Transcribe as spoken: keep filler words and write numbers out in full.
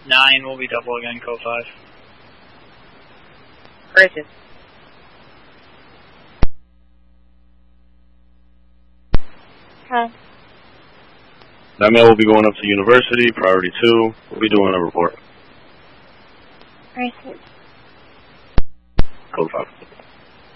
nine will be double again, code five. Gracious. Huh. That man will be going up to university, priority two. We'll be doing a report. Gracious. Code five.